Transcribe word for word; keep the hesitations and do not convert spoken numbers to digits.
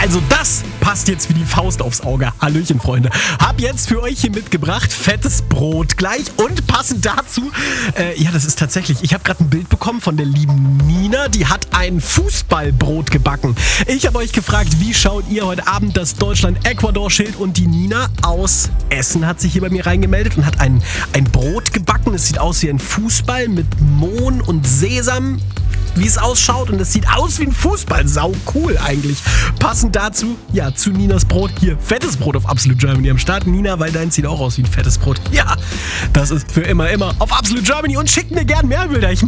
Also das passt jetzt wie die Faust aufs Auge. Hallöchen, Freunde. Hab jetzt für euch hier mitgebracht fettes Brot gleich und passend dazu, äh, ja, das ist tatsächlich, ich habe gerade ein Bild bekommen von der lieben Nina, die hat ein Fußballbrot gebacken. Ich habe euch gefragt, wie schaut ihr heute Abend das Deutschland-Ecuador-Schild, und die Nina aus Essen hat sich hier bei mir reingemeldet und hat ein, ein Brot gebacken. Es sieht aus wie ein Fußball mit Mohn und Sesam, wie es ausschaut, und es sieht aus wie ein Fußball. Sau cool eigentlich. Passend dazu, ja, zu Ninas Brot, hier fettes Brot auf Absolute Germany am Start. Nina, weil dein sieht auch aus wie ein fettes Brot. Ja, das ist für immer, immer auf Absolute Germany, und schickt mir gern mehr Bilder. Ich